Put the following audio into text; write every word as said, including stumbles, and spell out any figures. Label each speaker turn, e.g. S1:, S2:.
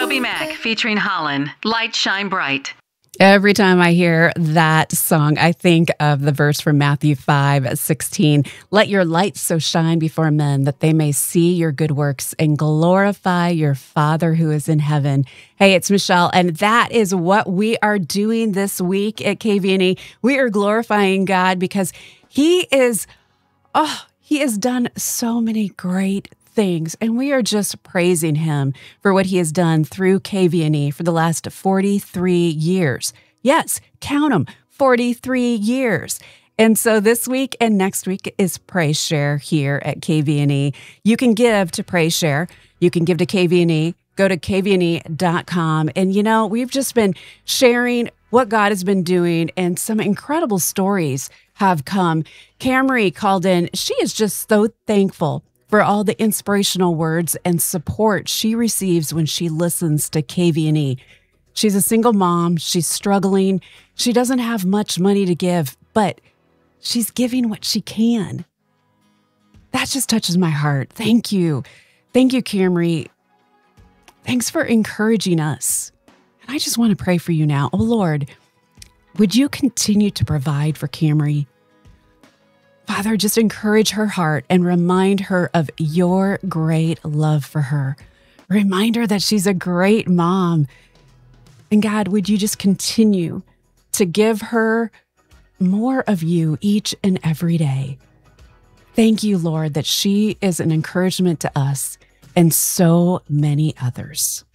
S1: TobyMac featuring Holland, Light Shine Bright.
S2: Every time I hear that song, I think of the verse from Matthew five sixteen. Let your light so shine before men that they may see your good works and glorify your Father who is in heaven. Hey, it's Michelle, and that is what we are doing this week at K V N E. We are glorifying God because He is, oh, He has done so many great things, and we are just praising Him for what He has done through K V N E for the last forty-three years. Yes, count them, forty-three years. And so this week and next week is Praise Share here at K V N E. You can give to Praise Share. You can give to K V N E. Go to K V N E dot com. And you know, we've just been sharing what God has been doing, and some incredible stories have come. Camry called in. She is just so thankful for all the inspirational words and support she receives when she listens to K V N E. She's a single mom. She's struggling. She doesn't have much money to give, but she's giving what she can. That just touches my heart. Thank you. Thank you, Camry. Thanks for encouraging us. And I just want to pray for you now. Oh, Lord, would you continue to provide for Camry? Father, just encourage her heart and remind her of your great love for her. Remind her that she's a great mom. And God, would you just continue to give her more of you each and every day? Thank you, Lord, that she is an encouragement to us and so many others.